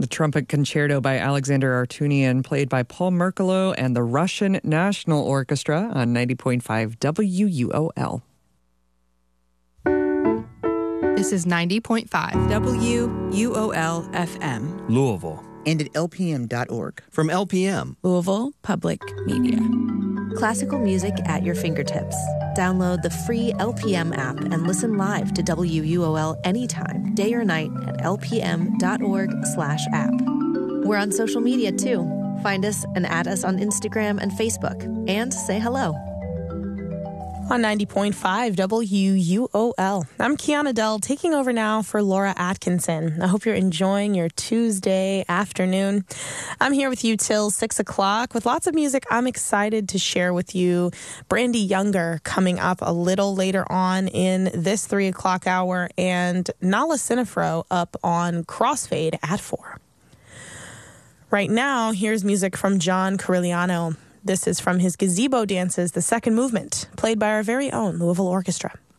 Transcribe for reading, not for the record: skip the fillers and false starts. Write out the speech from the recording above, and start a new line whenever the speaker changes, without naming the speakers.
The Trumpet Concerto by Alexander Artunian, played by Paul Merkelo and the Russian National Orchestra on 90.5 WUOL.
This is 90.5 WUOL FM.
Louisville.
And at LPM.org.
From LPM.
Louisville Public Media.
Classical music at your fingertips. Download the free LPM app and listen live to WUOL anytime, day or night at lpm.org/app. We're on social media too. Find us and add us on Instagram and Facebook. And say hello.
On 90.5 WUOL. I'm Kiana Dell, taking over now for Laura Atkinson. I hope you're enjoying your Tuesday afternoon. I'm here with you till 6 o'clock with lots of music I'm excited to share with you. Brandy Younger coming up a little later on in this 3 o'clock hour, and Nala Sinifro up on Crossfade at 4. Right now, here's music from John Corigliano. This is from his Gazebo Dances, the second movement, played by our very own Louisville Orchestra.